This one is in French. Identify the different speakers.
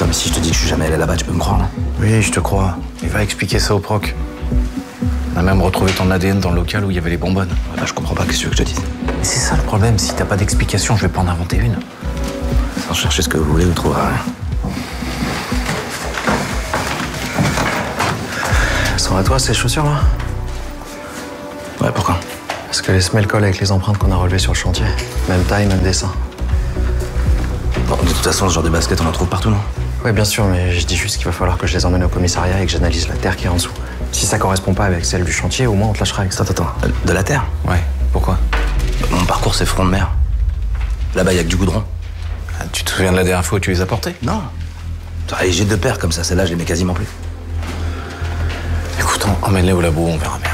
Speaker 1: Attends, mais si je te dis que je suis jamais allé là-bas, tu peux me croire, là?
Speaker 2: Oui, je te crois. Il va expliquer ça au proc. On a même retrouvé ton ADN dans le local où il y avait les bonbonnes.
Speaker 1: Bah, je comprends pas, qu'est-ce que tu veux que je te dise?
Speaker 2: Mais c'est ça le problème, si t'as pas d'explication, je vais pas en inventer une.
Speaker 1: Sans chercher ce que vous voulez, vous trouverez rien.
Speaker 2: Elles sont à toi, ces chaussures-là?
Speaker 1: Ouais, pourquoi?
Speaker 2: Parce que les semelles collent avec les empreintes qu'on a relevées sur le chantier. Même taille, même dessin.
Speaker 1: Bon, de toute façon, ce genre de basket, on en trouve partout, non?
Speaker 2: Ouais, bien sûr, mais je dis juste qu'il va falloir que je les emmène au commissariat et que j'analyse la terre qui est en dessous. Si ça correspond pas avec celle du chantier, au moins on te lâchera avec ça.
Speaker 1: Attends. De la terre?
Speaker 2: Ouais, pourquoi?
Speaker 1: Mon parcours, c'est front de mer. Là-bas, il y a que du goudron.
Speaker 2: Ah, tu te souviens de la dernière fois où tu les as portés?
Speaker 1: Non. J'ai deux paires comme ça, celle-là, je les mets quasiment plus.
Speaker 2: Écoute, emmène-les au labo, on verra bien.